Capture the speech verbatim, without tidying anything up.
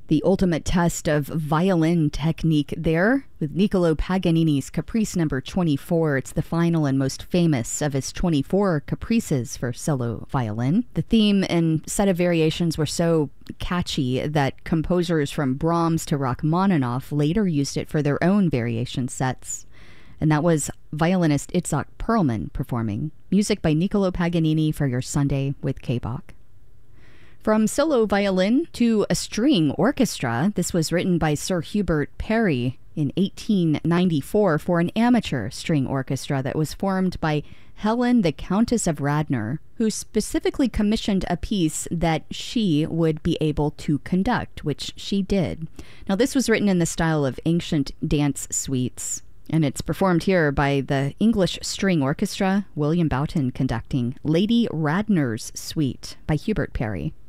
The ultimate test of violin technique there with Niccolo Paganini's Caprice number twenty-four. It's the final and most famous of his twenty-four caprices for solo violin. The theme and set of variations were so catchy that composers from Brahms to Rachmaninoff later used it for their own variation sets. And that was violinist Itzhak Perlman performing. Music by Niccolo Paganini for your Sunday with K-Bach. From solo violin to a string orchestra, this was written by Sir Hubert Parry in eighteen ninety-four for an amateur string orchestra that was formed by Helen, the Countess of Radnor, who specifically commissioned a piece that she would be able to conduct, which she did. Now, this was written in the style of ancient dance suites, and it's performed here by the English String Orchestra, William Boughton conducting Lady Radnor's Suite by Hubert Parry.